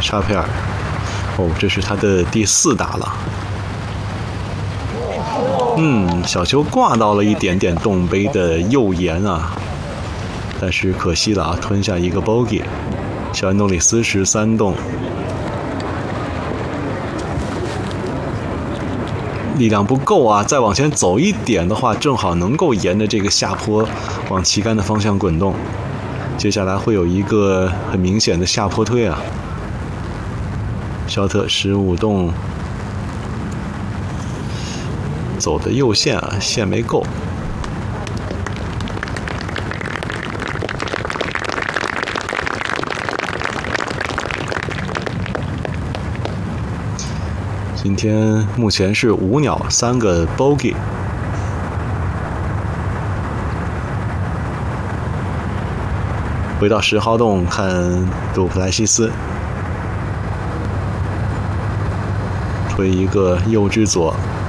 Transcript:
查佩尔。哦，这是他的第4打了。小球挂到了一点点洞杯的右沿啊，但是可惜了啊，吞下一个 bogey。小安东里斯13洞，力量不够啊，再往前走一点的话，正好能够沿着这个下坡往旗杆的方向滚动。接下来会有一个很明显的下坡推啊。肖特15洞，走的右线啊，线没够。今天目前是5鸟3个 bogey。回到10号洞看杜普莱西斯，推一个右至左，